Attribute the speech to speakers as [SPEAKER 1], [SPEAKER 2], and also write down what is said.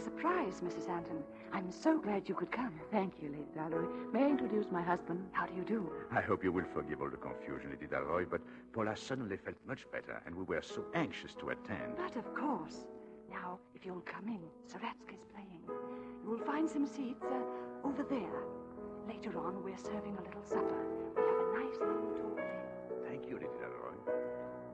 [SPEAKER 1] surprise, Mrs. Anton. I'm so glad you could come.
[SPEAKER 2] Thank you, Lady Dalroy. May I introduce my husband?
[SPEAKER 1] How do you do?
[SPEAKER 3] I hope you will forgive all the confusion, Lady Dalroy, but Paula suddenly felt much better, and we were so anxious to attend.
[SPEAKER 1] But of course. Now, if you'll come in, Zaratska's playing. You will find some seats over there. Later on, we're serving a little supper. We